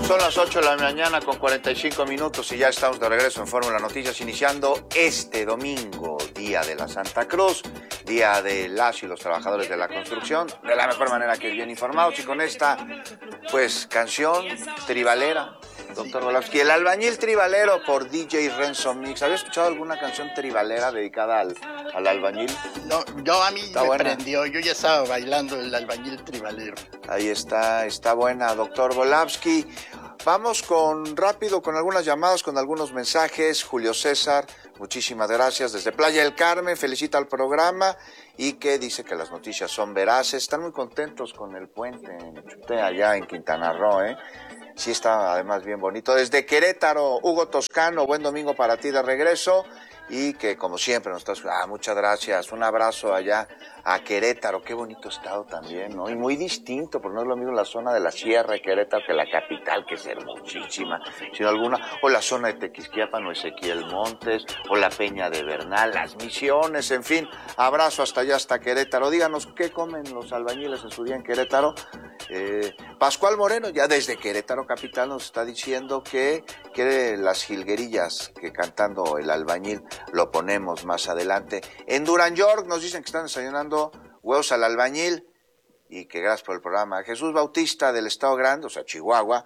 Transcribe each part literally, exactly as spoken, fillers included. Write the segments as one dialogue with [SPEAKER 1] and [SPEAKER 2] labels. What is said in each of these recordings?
[SPEAKER 1] Son las ocho de la mañana con cuarenta y cinco minutos y ya estamos de regreso en Fórmula Noticias, iniciando este domingo, Día de la Santa Cruz, Día de las y los trabajadores de la construcción, de la mejor manera que bien informados, y con esta, pues, canción tribalera, doctor Volavsky, El Albañil Tribalero por D J Renzo Mix. ¿Había escuchado alguna canción tribalera dedicada al, al albañil?
[SPEAKER 2] No, yo a mí
[SPEAKER 1] está
[SPEAKER 2] me
[SPEAKER 1] buena.
[SPEAKER 2] prendió, yo ya estaba bailando el Albañil Tribalero.
[SPEAKER 1] Ahí está, está buena, doctor Volavsky. Vamos con rápido con algunas llamadas, con algunos mensajes. Julio César, muchísimas gracias. Desde Playa del Carmen, felicita al programa y que dice que las noticias son veraces. Están muy contentos con el puente en Chuté, allá en Quintana Roo, ¿eh? Sí está además bien bonito. Desde Querétaro, Hugo Toscano, buen domingo para ti de regreso. Y que como siempre nos estás... Ah, muchas gracias. Un abrazo allá a Querétaro. Qué bonito estado también, ¿no? Y muy distinto, porque no es lo mismo la zona de la Sierra de Querétaro que la capital, que es hermosísima, sino alguna... O la zona de Tequisquiapan o Ezequiel Montes, o la Peña de Bernal, Las Misiones, en fin. Abrazo hasta allá, hasta Querétaro. Díganos, ¿qué comen los albañiles en su día en Querétaro? Eh, Pascual Moreno, ya desde Querétaro capital, nos está diciendo que quiere las jilguerillas, que cantando El Albañil lo ponemos más adelante. En Durán York nos dicen que están desayunando huevos al albañil y que gracias por el programa. Jesús Bautista del Estado Grande, o sea, Chihuahua,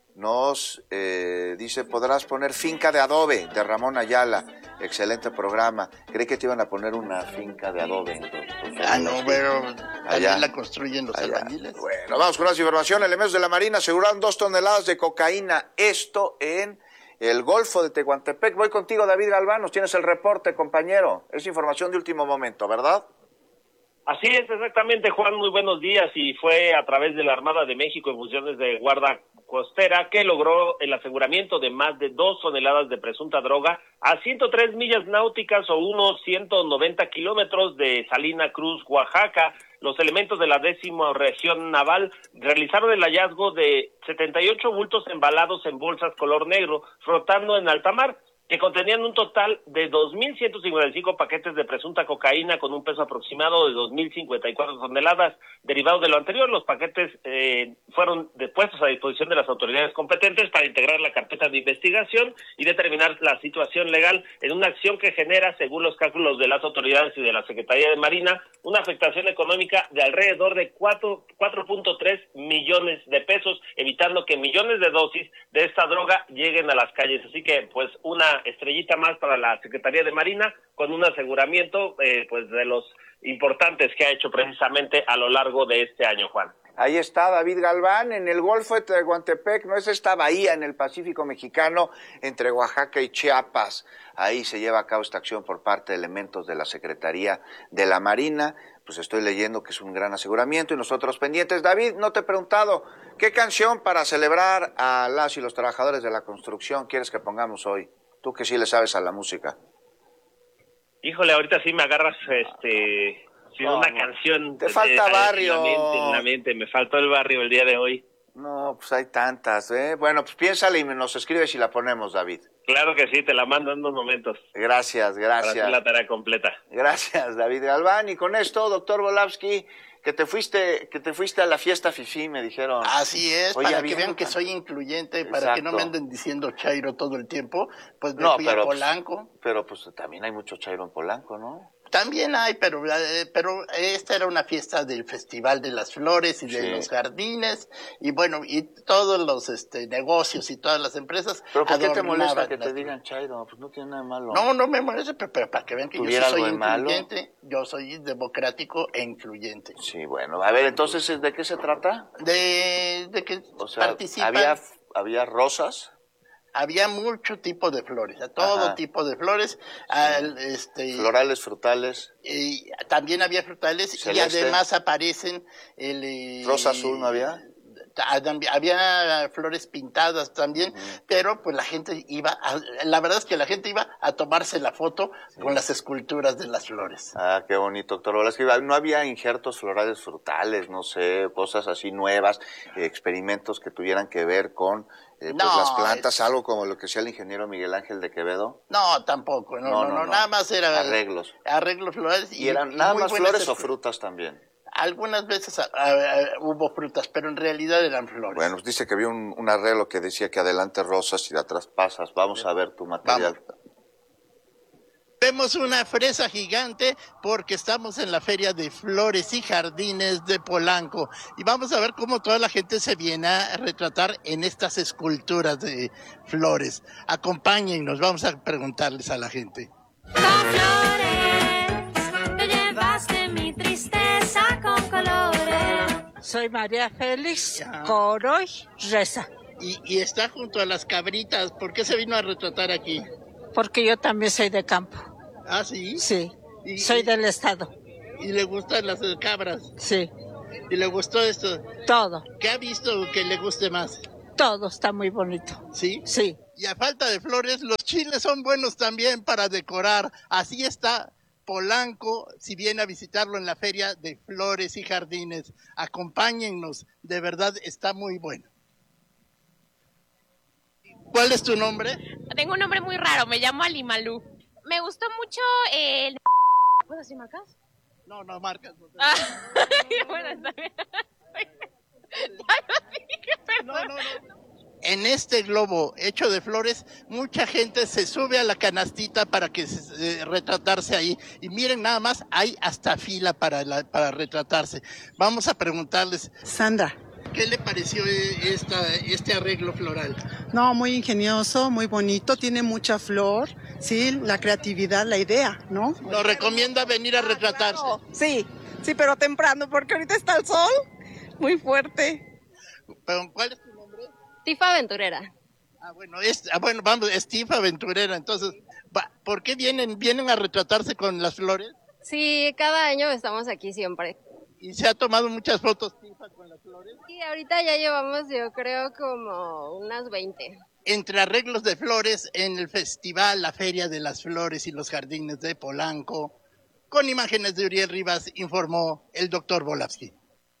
[SPEAKER 1] nos eh, dice, podrás poner Finca de Adobe de Ramón Ayala. Excelente programa. Creí que te iban a poner una finca de adobe. Entonces,
[SPEAKER 2] ah, no, pero
[SPEAKER 1] allá
[SPEAKER 2] también la construyen los
[SPEAKER 1] allá.
[SPEAKER 2] albañiles.
[SPEAKER 1] Bueno, vamos con más información. Elementos de la Marina aseguraron dos toneladas de cocaína. Esto en el Golfo de Tehuantepec. Voy contigo, David Galván. Nos tienes el reporte, compañero. Es información de último momento, ¿verdad?
[SPEAKER 3] Así es, exactamente, Juan. Muy buenos días. Y fue a través de la Armada de México en funciones de guarda costera que logró el aseguramiento de más de dos toneladas de presunta droga a ciento tres millas náuticas o unos ciento noventa kilómetros de Salina Cruz, Oaxaca. Los elementos de la décima región naval realizaron el hallazgo de setenta y ocho bultos embalados en bolsas color negro flotando en alta mar, que contenían un total de dos mil ciento cincuenta y cinco paquetes de presunta cocaína con un peso aproximado de dos mil cincuenta y cuatro toneladas. Derivados de lo anterior, los paquetes eh, fueron puestos a disposición de las autoridades competentes para integrar la carpeta de investigación y determinar la situación legal en una acción que genera, según los cálculos de las autoridades y de la Secretaría de Marina, una afectación económica de alrededor de cuatro punto tres millones de pesos, evitando que millones de dosis de esta droga lleguen a las calles. Así que, pues, una estrellita más para la Secretaría de Marina con un aseguramiento eh, pues de los importantes que ha hecho precisamente a lo largo de este año, Juan.
[SPEAKER 1] Ahí está David Galván, en el Golfo de Tehuantepec, no es esta bahía en el Pacífico mexicano entre Oaxaca y Chiapas. Ahí se lleva a cabo esta acción por parte de elementos de la Secretaría de la Marina. Pues estoy leyendo que es un gran aseguramiento y nosotros pendientes. David, no te he preguntado, ¿qué canción para celebrar a las y los trabajadores de la construcción quieres que pongamos hoy? Tú que sí le sabes a la música.
[SPEAKER 3] Híjole, ahorita sí me agarras este sin
[SPEAKER 1] no,
[SPEAKER 3] una
[SPEAKER 1] no.
[SPEAKER 3] canción.
[SPEAKER 1] Te falta
[SPEAKER 3] de,
[SPEAKER 1] barrio.
[SPEAKER 3] En la, mente, en la mente, me faltó el barrio el día de hoy.
[SPEAKER 1] No, pues hay tantas, ¿eh? Bueno, pues piénsale y nos escribes y la ponemos, David.
[SPEAKER 3] Claro que sí, te la mando en unos momentos.
[SPEAKER 1] Gracias, gracias.
[SPEAKER 3] Para hacer la tarea completa.
[SPEAKER 1] Gracias, David Galván. Y con esto, doctor Volavsky, que te fuiste, que te fuiste a la fiesta fifí, me dijeron.
[SPEAKER 2] Así es,
[SPEAKER 1] Oye,
[SPEAKER 2] para que vean que
[SPEAKER 1] tan...
[SPEAKER 2] soy incluyente,
[SPEAKER 1] Exacto.
[SPEAKER 2] para que no me anden diciendo chairo todo el tiempo, pues me
[SPEAKER 1] no,
[SPEAKER 2] fui
[SPEAKER 1] pero,
[SPEAKER 2] a Polanco.
[SPEAKER 1] Pues, pero pues también hay mucho chairo en Polanco, ¿no?
[SPEAKER 2] También hay, pero, eh, pero esta era una fiesta del Festival de las Flores y de
[SPEAKER 1] sí.
[SPEAKER 2] los Jardines, y bueno, y todos los este negocios y todas las empresas.
[SPEAKER 1] ¿Pero por qué te molesta que te digan chairo? Pues no tiene nada de malo.
[SPEAKER 2] No, no me molesta, pero, pero para que vean que yo sí soy incluyente, malo? Yo soy democrático e incluyente.
[SPEAKER 1] Sí, bueno, a ver, entonces, ¿de qué se trata?
[SPEAKER 2] De, de que
[SPEAKER 1] o sea,
[SPEAKER 2] participan.
[SPEAKER 1] Había, había rosas.
[SPEAKER 2] Había mucho tipo de flores, todo Ajá. tipo de flores, sí. al, este,
[SPEAKER 1] florales, frutales.
[SPEAKER 2] Y también había frutales Celeste. Y además aparecen el eh,
[SPEAKER 1] rosa azul, ¿no había?
[SPEAKER 2] Había flores pintadas también, uh-huh. pero pues la gente iba, a, la verdad es que la gente iba a tomarse la foto sí. con las esculturas de las flores.
[SPEAKER 1] Ah, qué bonito, doctor Volavsky. No había injertos florales frutales, no sé, cosas así nuevas, eh, experimentos que tuvieran que ver con eh, pues no, las plantas, es... algo como lo que hacía el ingeniero Miguel Ángel de Quevedo.
[SPEAKER 2] No, tampoco, no, no, no, no, no. nada más era
[SPEAKER 1] arreglos.
[SPEAKER 2] Arreglos florales.
[SPEAKER 1] ¿Y, y eran nada más flores o frutas también?
[SPEAKER 2] Algunas veces a, a, a, hubo frutas, pero en realidad eran flores.
[SPEAKER 1] Bueno, dice que vio un, un arreglo que decía que adelante rosas y de atrás pasas. Vamos a ver tu material.
[SPEAKER 2] Vamos. Vemos una fresa gigante porque estamos en la Feria de Flores y Jardines de Polanco y vamos a ver cómo toda la gente se viene a retratar en estas esculturas de flores. Acompáñennos, vamos a preguntarles a la gente.
[SPEAKER 4] Con flores, te llevaste mi tristeza con colores.
[SPEAKER 5] Soy María Félix Coroy Reza.
[SPEAKER 2] Y, y está junto a las cabritas. ¿Por qué se vino a retratar aquí?
[SPEAKER 5] Porque yo también soy de campo.
[SPEAKER 2] ¿Ah, sí?
[SPEAKER 5] Sí,
[SPEAKER 2] y,
[SPEAKER 5] soy del estado.
[SPEAKER 2] ¿Y le gustan las cabras?
[SPEAKER 5] Sí.
[SPEAKER 2] ¿Y le gustó esto?
[SPEAKER 5] Todo.
[SPEAKER 2] ¿Qué ha visto que le guste más?
[SPEAKER 5] Todo está muy bonito.
[SPEAKER 2] ¿Sí?
[SPEAKER 5] Sí.
[SPEAKER 2] Y a falta de flores, los chiles son buenos también para decorar. Así está Polanco, si viene a visitarlo en la Feria de Flores y Jardines. Acompáñennos, de verdad está muy bueno. ¿Cuál es tu nombre?
[SPEAKER 6] Tengo un nombre muy raro, me llamo Alimalú. Me gustó mucho el... ¿Puedo decir marcas?
[SPEAKER 2] No, no, marcas. No,
[SPEAKER 6] ah, bueno, está bien. Ya lo dije, perdón.
[SPEAKER 2] No, no, no. En este globo hecho de flores, mucha gente se sube a la canastita para que eh, retratarse ahí. Y miren nada más, hay hasta fila para, la, para retratarse. Vamos a preguntarles.
[SPEAKER 7] Sandra.
[SPEAKER 2] ¿Qué le pareció esta, este arreglo floral?
[SPEAKER 7] No, muy ingenioso, muy bonito, tiene mucha flor, sí, la creatividad, la idea, ¿no?
[SPEAKER 2] ¿Lo recomienda venir a retratarse?
[SPEAKER 7] Ah, claro. Sí, sí, pero temprano, porque ahorita está el sol muy fuerte.
[SPEAKER 2] ¿Pero cuál es tu nombre?
[SPEAKER 6] Tifa Aventurera.
[SPEAKER 2] Ah, bueno, es, ah, bueno, vamos, es Tifa Aventurera, entonces, va, ¿por qué vienen, vienen a retratarse con las flores?
[SPEAKER 6] Sí, cada año estamos aquí siempre.
[SPEAKER 2] ¿Y se ha tomado muchas fotos, Tifa, con las flores?
[SPEAKER 6] Sí, ahorita ya llevamos, yo creo, como unas veinte.
[SPEAKER 2] Entre arreglos de flores en el festival, la Feria de las Flores y los Jardines de Polanco, con imágenes de Uriel Rivas, informó el doctor Volavsky.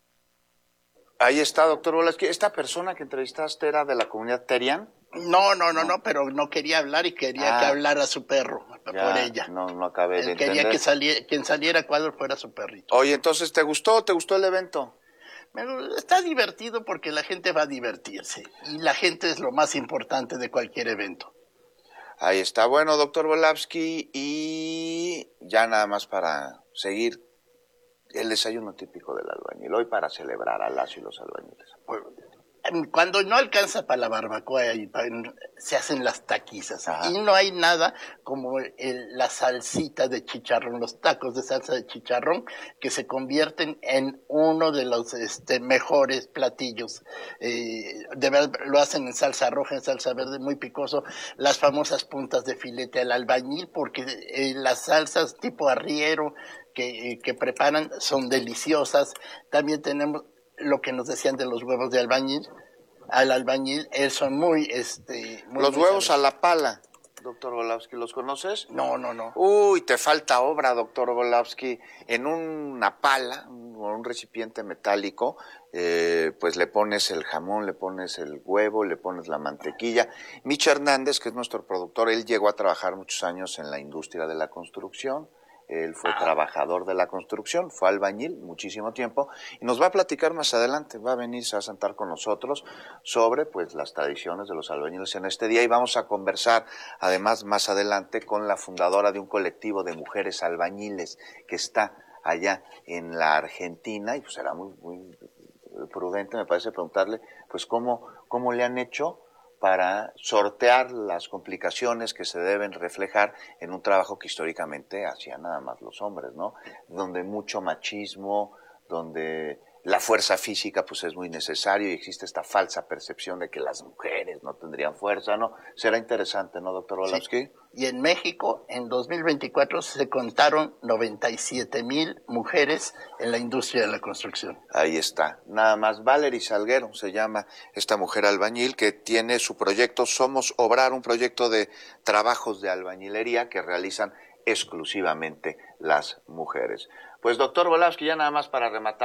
[SPEAKER 1] Ahí está, doctor Volavsky. ¿Esta persona que entrevistaste era de la comunidad Terian?
[SPEAKER 2] No, no, no, no, pero no quería hablar y quería
[SPEAKER 1] ah,
[SPEAKER 2] que hablara su perro
[SPEAKER 1] ya,
[SPEAKER 2] por ella.
[SPEAKER 1] No, no acabé
[SPEAKER 2] Él
[SPEAKER 1] de
[SPEAKER 2] quería
[SPEAKER 1] entender.
[SPEAKER 2] que saliera, quien saliera a cuadro fuera su perrito.
[SPEAKER 1] Oye, entonces, ¿te gustó? ¿Te gustó el evento?
[SPEAKER 2] Está divertido porque la gente va a divertirse y la gente es lo más importante de cualquier evento.
[SPEAKER 1] Ahí está. Bueno, doctor Volavsky, y ya nada más para seguir el desayuno típico del albañil, hoy para celebrar a las y los albañiles.
[SPEAKER 2] Cuando no alcanza para la barbacoa y para, se hacen las taquizas. Ajá. Y no hay nada como el, la salsita de chicharrón, los tacos de salsa de chicharrón que se convierten en uno de los este, mejores platillos. Eh, de verdad lo hacen en salsa roja, en salsa verde, muy picoso. Las famosas puntas de filete al albañil, porque eh, las salsas tipo arriero que, que preparan son deliciosas. También tenemos lo que nos decían de los huevos de albañil, al albañil, eh, son muy, este... Muy
[SPEAKER 1] los huevos sabes. A la pala, doctor Volavsky, ¿los conoces?
[SPEAKER 2] No, no, no.
[SPEAKER 1] Uy, te falta obra, doctor Volavsky. En una pala, un, un recipiente metálico, eh, pues le pones el jamón, le pones el huevo, le pones la mantequilla. Micha Hernández, que es nuestro productor, él llegó a trabajar muchos años en la industria de la construcción. Él fue ah. trabajador de la construcción, fue albañil muchísimo tiempo y nos va a platicar más adelante, va a venir, se va a sentar con nosotros sobre pues las tradiciones de los albañiles en este día y vamos a conversar además más adelante con la fundadora de un colectivo de mujeres albañiles que está allá en la Argentina y pues será muy, muy prudente me parece preguntarle pues cómo, cómo le han hecho para sortear las complicaciones que se deben reflejar en un trabajo que históricamente hacían nada más los hombres, ¿no? Donde mucho machismo, donde la fuerza física pues es muy necesario y existe esta falsa percepción de que las mujeres no tendrían fuerza, ¿no? Será interesante, ¿no, doctor Volavsky?
[SPEAKER 2] Sí. Y en México, en dos mil veinticuatro, se contaron noventa y siete mil mujeres en la industria de la construcción.
[SPEAKER 1] Ahí está. Nada más, Valerie Salguero se llama esta mujer albañil que tiene su proyecto Somos Obrar, un proyecto de trabajos de albañilería que realizan exclusivamente las mujeres. Pues, doctor Volavsky, ya nada más para rematar,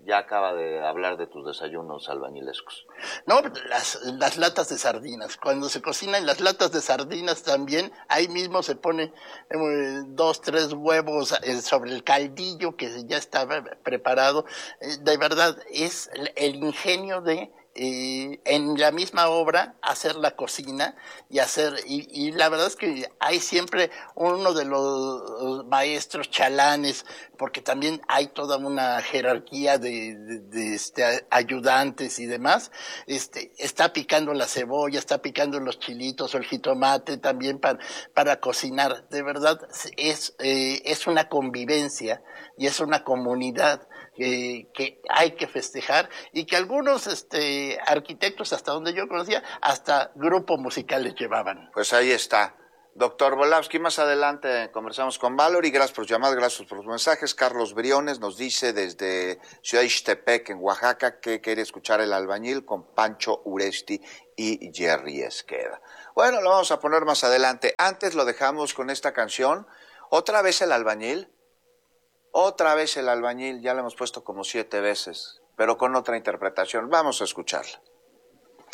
[SPEAKER 1] ya acaba de hablar de tus desayunos albañilescos.
[SPEAKER 2] No, las, las latas de sardinas. Cuando se cocinan las latas de sardinas también, ahí mismo se pone eh, dos, tres huevos eh, sobre el caldillo que ya estaba preparado. Eh, de verdad, es el, el ingenio de... Eh, en la misma obra hacer la cocina y hacer y, y la verdad es que hay siempre uno de los maestros chalanes, porque también hay toda una jerarquía de, de, de este ayudantes y demás. Este está picando la cebolla, está picando los chilitos o el jitomate también para para cocinar. De verdad es eh, es una convivencia y es una comunidad que, que hay que festejar y que algunos este arquitectos, hasta donde yo conocía, hasta grupos musicales llevaban.
[SPEAKER 1] Pues ahí está. Doctor Volavsky, más adelante conversamos con Valerie. Gracias por llamar, gracias por los mensajes. Carlos Briones nos dice desde Ciudad Ixtepec, en Oaxaca, que quiere escuchar El Albañil con Pancho Uresti y Jerry Esqueda. Bueno, lo vamos a poner más adelante. Antes lo dejamos con esta canción. Otra vez El Albañil. Otra vez El Albañil. Ya la hemos puesto como siete veces, pero con otra interpretación. Vamos a escucharla.